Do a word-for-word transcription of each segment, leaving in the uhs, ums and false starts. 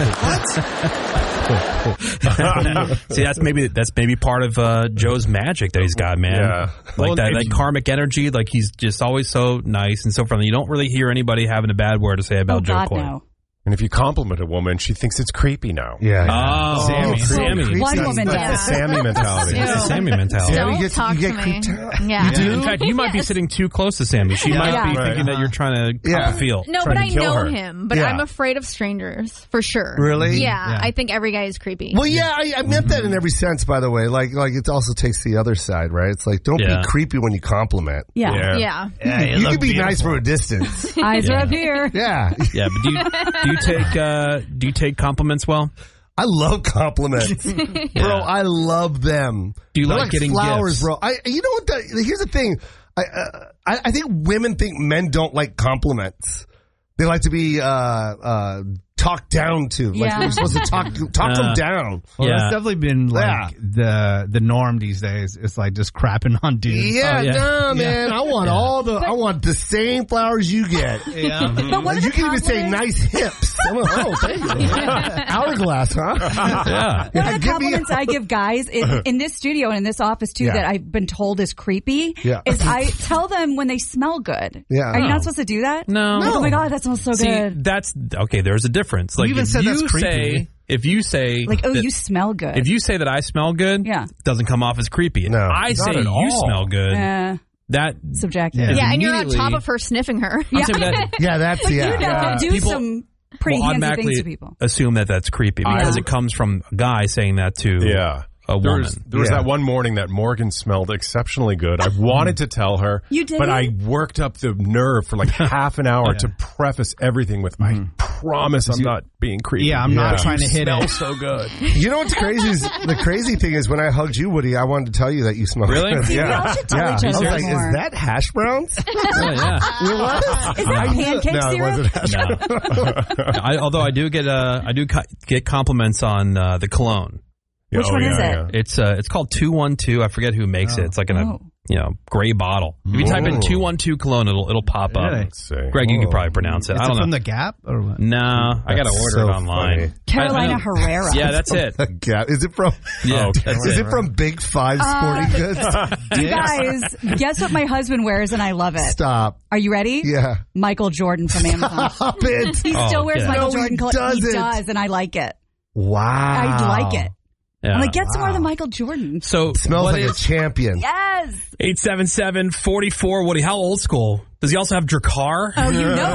See, that's maybe that's maybe part of uh, Joe's magic that he's got, man. Yeah. Like Well, that, if that you- karmic energy. Like he's just always so nice and so friendly. You don't really hear anybody having a bad word to say about Oh, Joe God, Coy. no. And if you compliment a woman, she thinks it's creepy now. Yeah. Oh, Sammy. Sammy. Creepy. One That's woman the does. Sammy mentality. It's the Sammy mentality. Sammy Don't gets- talk you get to me. creeped out. Yeah. You do? In fact, you might be Yes. sitting too close to Sammy. She Yeah. might Yeah. be Right. thinking that you're trying to Yeah. yeah. feel. No, Trying but to I kill know her. him. But Yeah. I'm afraid of strangers, for sure. Really? Yeah, Yeah. I think every guy is creepy. Well, yeah, I, I meant that in every sense, by the way. Like, like it also takes the other side, right? It's like, don't Yeah. be creepy when you compliment. Yeah. Yeah. you can be nice from a distance. Eyes Yeah. are up here. Yeah. Yeah, but do you, do you take uh, do you take compliments well? I love compliments. Bro, I love them. Do you They're like like getting flowers, gifts? bro? I, you know what? The, here's the thing. I, uh, I, I think women think men don't like compliments. They like to be uh, uh, talked down to. Like Yeah. they're supposed to talk talk Uh, them down. Well, Yeah. that's definitely been like Yeah. the the norm these days. It's like just crapping on dudes. Yeah, Oh, yeah. no, man. I want all the. I want the same flowers you get. Yeah. But what are You the can even say compliments? nice hips. I'm like, oh, thank you. Hourglass, huh? Yeah. One of the give me compliments I give guys in, in this studio and in this office too Yeah. that I've been told is creepy Yeah. is I tell them when they smell good. Yeah. Are you No. not supposed to do that? No. Like, oh my God, that smells so See, good. that's okay. There's a difference. Like even if said you that's creepy. say, if you say, Like, oh, that- you smell good. if you say that I smell good, Yeah. doesn't come off as creepy. No, I not say at you all. smell good. Uh, That subjective. Yeah. Yeah, and you're on immediately- top of her sniffing her. I'm saying that Yeah, that's But yeah. you know, yeah. do People some pretty will handsy automatically things to people. assume that that's creepy because Yeah. it comes from a guy saying that to Yeah. a There woman. was, there was Yeah. that one morning that Morgan smelled exceptionally good. I wanted to tell her, You didn't? but I worked up the nerve for like half an hour Yeah. to preface everything with, I promise I'm not being creepy. Yeah, I'm not Yeah. trying to hit Smell it. so good. You know what's crazy is the crazy thing is when I hugged you, Woody, I wanted to tell you that you smell Really? good. See, we Yeah. all should tell yeah. each I was other like, more. is that hash browns? yeah, yeah. It was? Is that pancake no, it syrup? wasn't hash browns. I, although I do get uh, I do co- get compliments on uh, the cologne. Which Oh, one is yeah, it? It's uh, it's called two one two. I forget who makes it. It's like in a Oh. you know gray bottle. If you type in Oh. two one two cologne, it'll it'll pop up. Really? Let's see. Greg, you can Oh. probably pronounce it. Is I it don't from know. the Gap or what? No, I got to That's order so it online. funny. Carolina I- I know- Herrera. Yeah, that's it. Yeah. Is it from? Yeah, Oh, that's Is it. it from Big Five Sporting Goods? You guys, guess what my husband wears and I love it. Stop. Are you ready? Yeah. Michael Jordan from Amazon. Stop it. He Oh, still wears yeah. Michael No, he Jordan clothes. He doesn't. does, and I like it. Wow. I like it. Yeah. I'm like, get some more of the Michael Jordan. So Smells what like a is champion. Yes. eight seven seven, four four Woody? How old school? Does he also have Drakkar? Oh, you know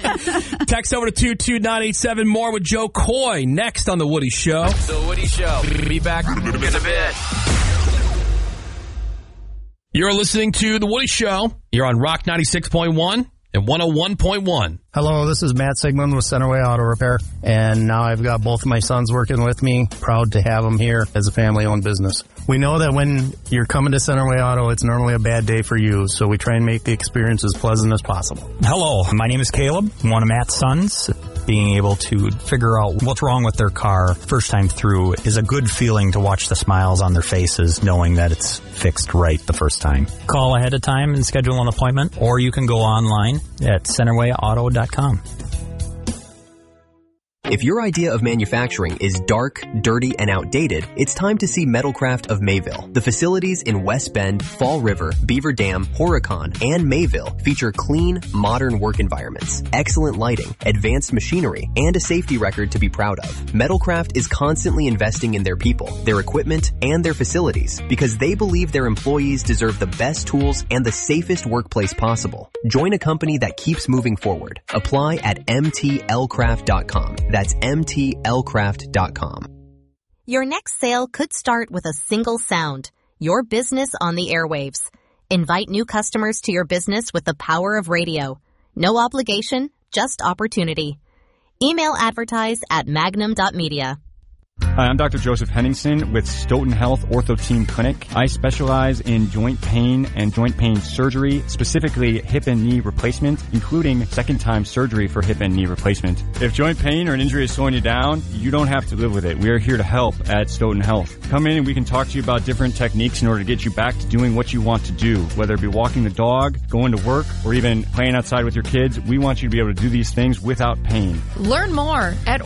it. Text over to two two nine eight seven. More with Joe Coy next on The Woody Show. The Woody Show. Be back in a bit. You're listening to The Woody Show. You're on Rock ninety-six point one and one oh one point one. Hello, this is Matt Sigmund with Centerway Auto Repair, and now I've got both of my sons working with me. Proud to have them here as a family-owned business. We know that when you're coming to Centerway Auto, it's normally a bad day for you, so we try and make the experience as pleasant as possible. Hello, my name is Caleb, one of Matt's sons. Being able to figure out what's wrong with their car first time through is a good feeling to watch the smiles on their faces knowing that it's fixed right the first time. Call ahead of time and schedule an appointment, or you can go online at centerway auto dot com. If your idea of manufacturing is dark, dirty, and outdated, it's time to see Metalcraft of Mayville. The facilities in West Bend, Fall River, Beaver Dam, Horicon, and Mayville feature clean, modern work environments, excellent lighting, advanced machinery, and a safety record to be proud of. Metalcraft is constantly investing in their people, their equipment, and their facilities because they believe their employees deserve the best tools and the safest workplace possible. Join a company that keeps moving forward. Apply at m t l craft dot com. That's m t l craft dot com. Your next sale could start with a single sound, your business on the airwaves. Invite new customers to your business with the power of radio. No obligation, just opportunity. Email advertise at magnum dot media. Hi, I'm Doctor Joseph Henningsen with Stoughton Health Ortho Team Clinic. I specialize in joint pain and joint pain surgery, specifically hip and knee replacement, including second-time surgery for hip and knee replacement. If joint pain or an injury is slowing you down, you don't have to live with it. We are here to help at Stoughton Health. Come in and we can talk to you about different techniques in order to get you back to doing what you want to do, whether it be walking the dog, going to work, or even playing outside with your kids. We want you to be able to do these things without pain. Learn more at